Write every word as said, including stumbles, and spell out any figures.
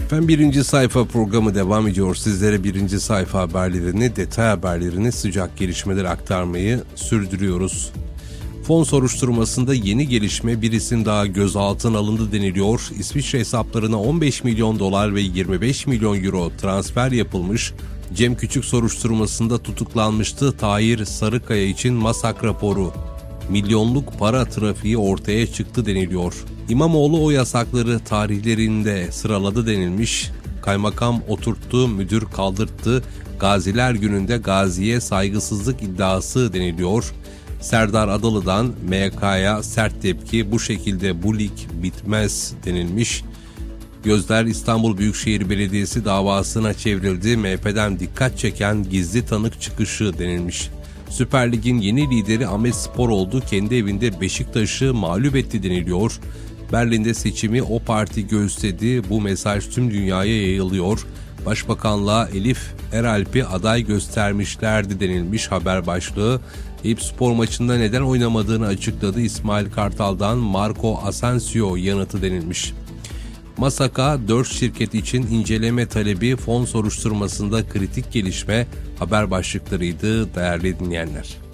Efendim birinci sayfa programı devam ediyor. Sizlere birinci sayfa haberlerini, detay haberlerini, sıcak gelişmeleri aktarmayı sürdürüyoruz. Fon soruşturmasında yeni gelişme, bir isim daha gözaltına alındı deniliyor. İsviçre hesaplarına on beş milyon dolar ve yirmi beş milyon euro transfer yapılmış. Cem Küçük soruşturmasında tutuklanmıştı. Tahir Sarıkaya için MASAK raporu. Milyonluk para trafiği ortaya çıktı deniliyor. İmamoğlu o yasakları tarihlerinde sıraladı denilmiş. Kaymakam oturttu, müdür kaldırttı. Gaziler Günü'nde gaziye saygısızlık iddiası deniliyor. Serdar Adalı'dan M K'ya sert tepki, bu şekilde bu lig bitmez denilmiş. Gözler İstanbul Büyükşehir Belediyesi davasına çevrildi. M H P'den dikkat çeken gizli tanık çıkışı denilmiş. Süper Lig'in yeni lideri Ahmetspor oldu. Kendi evinde Beşiktaş'ı mağlup etti deniliyor. Berlin'de seçimi o parti göğüsledi. Bu mesaj tüm dünyaya yayılıyor. Başbakanlığa Elif Eralp'i aday göstermişlerdi denilmiş haber başlığı. Eyüp Spor maçında neden oynamadığını açıkladı. İsmail Kartal'dan Marco Asensio yanıtı denilmiş. MASAK'a dört şirket için inceleme talebi, fon soruşturmasında kritik gelişme haber başlıklarıydı değerli dinleyenler.